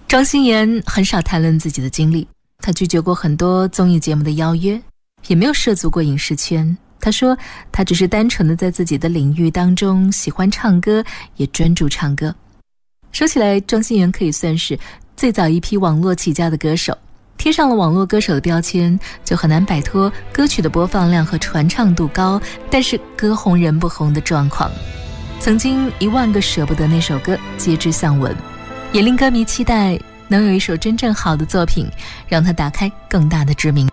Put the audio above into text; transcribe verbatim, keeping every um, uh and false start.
庄心妍很少谈论自己的经历，她拒绝过很多综艺节目的邀约，也没有涉足过影视圈。她说她只是单纯的在自己的领域当中喜欢唱歌，也专注唱歌。说起来，庄心妍可以算是最早一批网络起家的歌手，贴上了网络歌手的标签，就很难摆脱歌曲的播放量和传唱度高，但是歌红人不红的状况。曾经一万个舍不得那首歌皆知向闻，也令歌迷期待能有一首真正好的作品，让他打开更大的知名